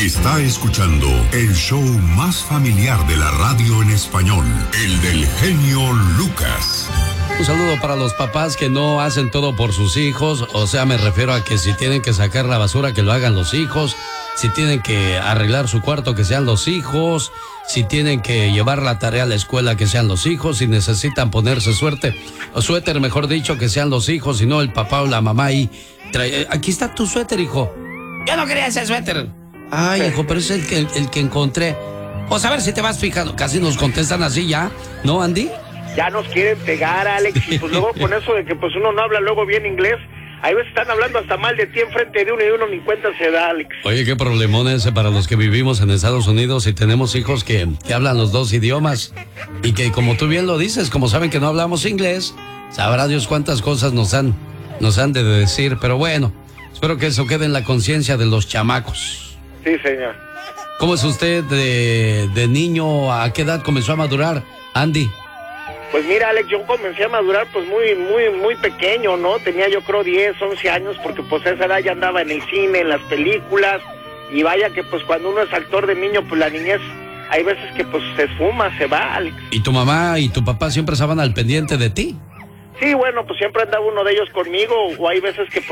Está escuchando el show más familiar de la radio en español, el del genio Lucas. Un saludo para los papás que no hacen todo por sus hijos, o sea, me refiero a que si tienen que sacar la basura, que lo hagan los hijos, si tienen que arreglar su cuarto, que sean los hijos, si tienen que llevar la tarea a la escuela, que sean los hijos, si necesitan ponerse suéter, mejor dicho, que sean los hijos, y no el papá o la mamá ahí. Aquí está tu suéter, hijo. Yo no quería ese suéter. Ay, hijo, pero es el que encontré. Pues a ver si te vas fijando. Casi nos contestan así ya, ¿no, Andy? Ya nos quieren pegar, Alex, y pues luego con eso de que pues uno no habla luego bien inglés, hay veces están hablando hasta mal de ti enfrente de uno y uno ni cuenta se da, Alex. Oye, qué problemón ese para los que vivimos en Estados Unidos y tenemos hijos que hablan los dos idiomas y que, como tú bien lo dices, como saben que no hablamos inglés, sabrá Dios cuántas cosas nos han de decir, pero bueno, espero que eso quede en la conciencia de los chamacos. Sí, señor. ¿Cómo es usted de niño? ¿A qué edad comenzó a madurar, Andy? Pues mira, Alex, yo comencé a madurar pues muy pequeño, ¿no? Tenía yo creo 10, 11 años, porque pues a esa edad ya andaba en el cine, en las películas, y vaya que pues cuando uno es actor de niño, pues la niñez, hay veces que pues se esfuma, se va, Alex. ¿Y tu mamá y tu papá siempre estaban al pendiente de ti? Sí, bueno, pues siempre andaba uno de ellos conmigo, o hay veces que pues